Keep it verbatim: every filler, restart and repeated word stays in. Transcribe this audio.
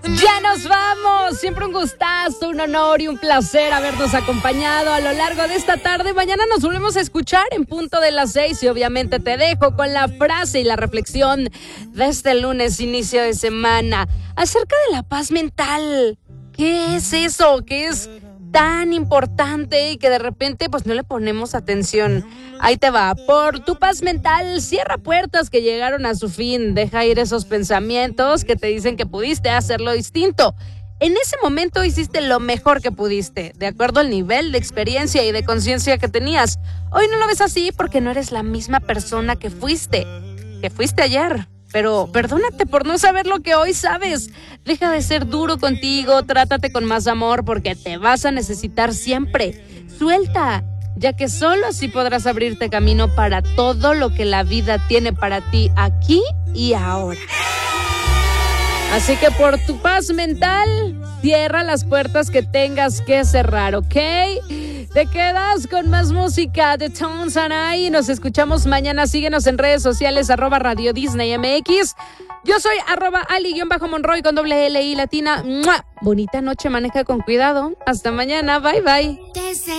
Ya nos vamos, siempre un gustazo, un honor y un placer habernos acompañado a lo largo de esta tarde. Mañana nos volvemos a escuchar en punto de las seis y obviamente te dejo con la frase y la reflexión de este lunes, inicio de semana, acerca de la paz mental. ¿Qué es eso? ¿Qué es tan importante y que de repente pues no le ponemos atención? Ahí te va. Por tu paz mental, cierra puertas que llegaron a su fin. Deja ir esos pensamientos que te dicen que pudiste hacerlo distinto. En ese momento hiciste lo mejor que pudiste, de acuerdo al nivel de experiencia y de conciencia que tenías. Hoy no lo ves así porque no eres la misma persona que fuiste, que fuiste ayer. Pero perdónate por no saber lo que hoy sabes. Deja de ser duro contigo, trátate con más amor porque te vas a necesitar siempre. Suelta, ya que solo así podrás abrirte camino para todo lo que la vida tiene para ti aquí y ahora. Así que por tu paz mental, cierra las puertas que tengas que cerrar, ¿ok? Te quedas con más música de Tones and I. Nos escuchamos mañana. Síguenos en redes sociales, arroba Radio Disney M X. Yo soy arroba Ali-Monroy con doble L I latina. ¡Mua! Bonita noche, maneja con cuidado. Hasta mañana, bye bye.